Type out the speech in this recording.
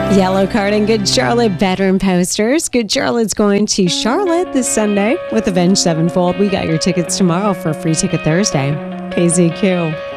Yellow Card and Good Charlotte veteran posters. Good Charlotte's going to Charlotte this Sunday with Avenged Sevenfold. We got your tickets tomorrow for Free Ticket Thursday. KZQ.